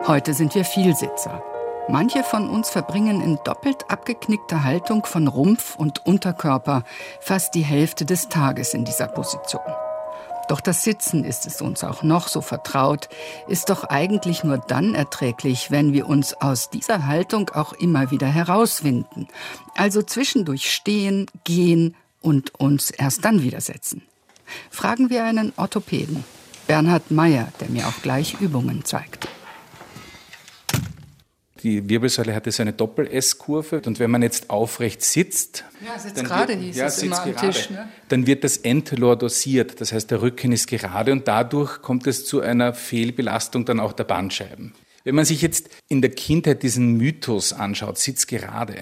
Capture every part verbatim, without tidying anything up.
Heute sind wir Vielsitzer. Manche von uns verbringen in doppelt abgeknickter Haltung von Rumpf und Unterkörper fast die Hälfte des Tages in dieser Position. Doch das Sitzen, ist es uns auch noch so vertraut, ist doch eigentlich nur dann erträglich, wenn wir uns aus dieser Haltung auch immer wieder herauswinden. Also zwischendurch stehen, gehen und uns erst dann wieder setzen. Fragen wir einen Orthopäden, Bernhard Meyer, der mir auch gleich Übungen zeigt. Die Wirbelsäule hat so eine Doppel-S-Kurve und wenn man jetzt aufrecht sitzt, ja, sitzt gerade wird, hieß ja, es immer am gerade, Tisch, ne? Dann wird das entlordosiert, das heißt der Rücken ist gerade und dadurch kommt es zu einer Fehlbelastung dann auch der Bandscheiben. Wenn man sich jetzt in der Kindheit diesen Mythos anschaut, sitz gerade,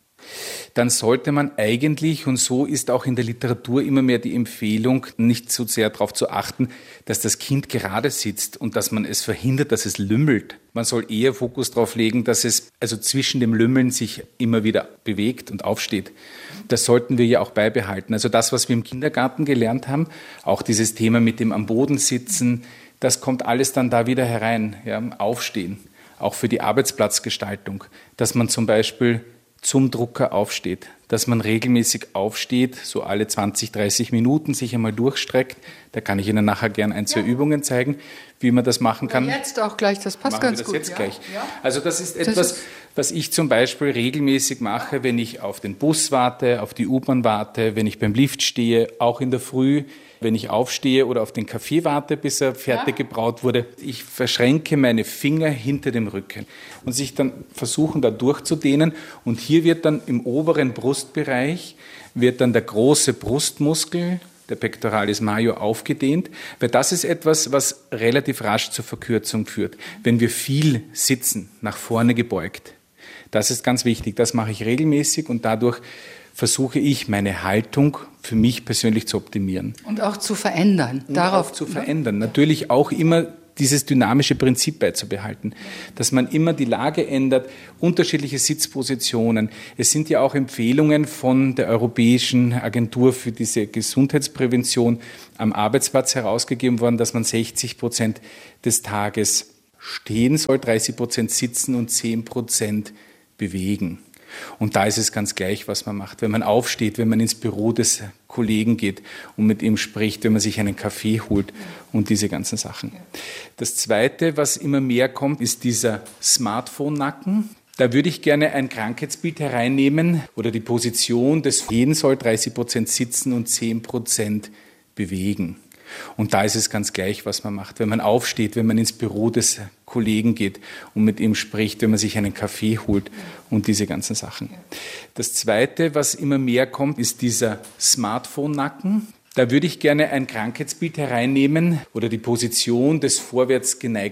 dann sollte man eigentlich, und so ist auch in der Literatur immer mehr die Empfehlung, nicht so sehr darauf zu achten, dass das Kind gerade sitzt und dass man es verhindert, dass es lümmelt. Man soll eher Fokus darauf legen, dass es also zwischen dem Lümmeln sich immer wieder bewegt und aufsteht. Das sollten wir ja auch beibehalten. Also das, was wir im Kindergarten gelernt haben, auch dieses Thema mit dem am Boden sitzen, das kommt alles dann da wieder herein, ja, Aufstehen. Auch für die Arbeitsplatzgestaltung, dass man zum Beispiel zum Drucker aufsteht, dass man regelmäßig aufsteht, so alle zwanzig, dreißig Minuten sich einmal durchstreckt. Da kann ich Ihnen nachher gern ein, zwei ja. Übungen zeigen, wie man das machen kann. Ja, jetzt auch gleich, das passt machen ganz wir das gut. Jetzt ja. gleich. Ja. Also das ist das etwas, ist was ich zum Beispiel regelmäßig mache, wenn ich auf den Bus warte, auf die U-Bahn warte, wenn ich beim Lift stehe, auch in der Früh, wenn ich aufstehe oder auf den Kaffee warte, bis er fertig ja. gebraut wurde. Ich verschränke meine Finger hinter dem Rücken und sich dann versuchen, da durchzudehnen. Und hier wird dann im oberen Brustbereich wird dann der große Brustmuskel, der Pectoralis major, aufgedehnt, weil das ist etwas, was relativ rasch zur Verkürzung führt, wenn wir viel sitzen, nach vorne gebeugt. Das ist ganz wichtig, das mache ich regelmäßig und dadurch versuche ich, meine Haltung für mich persönlich zu optimieren. Und auch zu verändern. Und Darauf auch zu verändern. Natürlich auch immer dieses dynamische Prinzip beizubehalten, dass man immer die Lage ändert, unterschiedliche Sitzpositionen. Es sind ja auch Empfehlungen von der Europäischen Agentur für diese Gesundheitsprävention am Arbeitsplatz herausgegeben worden, dass man sechzig Prozent des Tages stehen soll, dreißig Prozent sitzen und zehn Prozent bewegen. Und da ist es ganz gleich, was man macht. Wenn man aufsteht, wenn man ins Büro des Kollegen geht und mit ihm spricht, wenn man sich einen Kaffee holt und diese ganzen Sachen. Das Zweite, was immer mehr kommt, ist dieser Smartphone-Nacken. Da würde ich gerne ein Krankheitsbild hereinnehmen oder die Position des jeden soll dreißig Prozent sitzen und zehn Prozent bewegen. Und da ist es ganz gleich, was man macht. Wenn man aufsteht, wenn man ins Büro des Kollegen geht und mit ihm spricht, wenn man sich einen Kaffee holt und diese ganzen Sachen. Das Zweite, was immer mehr kommt, ist dieser Smartphone-Nacken. Da würde ich gerne ein Krankheitsbild hereinnehmen oder die Position des vorwärts geneigten